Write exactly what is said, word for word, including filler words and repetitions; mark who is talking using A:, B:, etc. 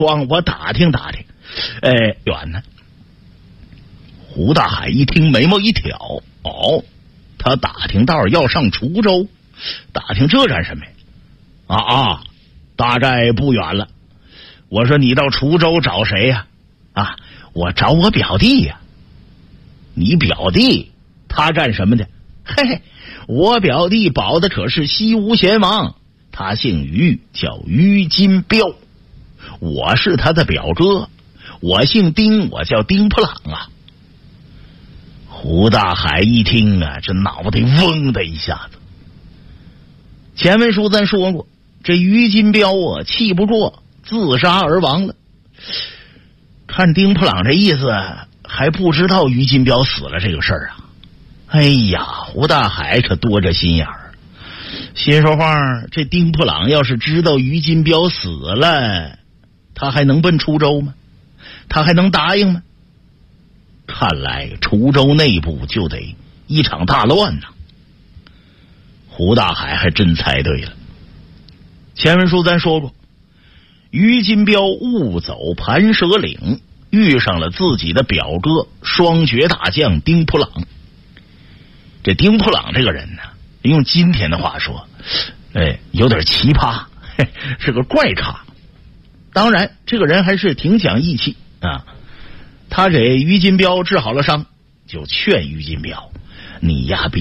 A: 光我打听打听。哎，远呢。胡大海一听，眉毛一挑，哦，他打听道要上滁州，打听这干什么呀？啊啊，大概不远了。我说你到滁州找谁呀？啊，我找我表弟呀。你表弟他干什么的？嘿嘿，我表弟保的可是西吴贤王，他姓于，叫于金彪，我是他的表哥，我姓丁，我叫丁普朗啊。胡大海一听啊，这脑袋嗡的一下子。前文书咱说过，这于金彪啊，气不过自杀而亡了。看丁普朗这意思，还不知道于金彪死了这个事儿啊。哎呀，胡大海可多着心眼儿，心说话，这丁普朗要是知道于金彪死了，他还能奔滁州吗？他还能答应吗？看来滁州内部就得一场大乱呐。胡大海还真猜对了。前文书咱说过，于金彪误走盘蛇岭，遇上了自己的表哥双绝大将丁普朗。这丁普朗这个人呢，用今天的话说，哎，有点奇葩，嘿，是个怪咖。当然这个人还是挺讲义气啊。他给于金彪治好了伤，就劝于金彪，你呀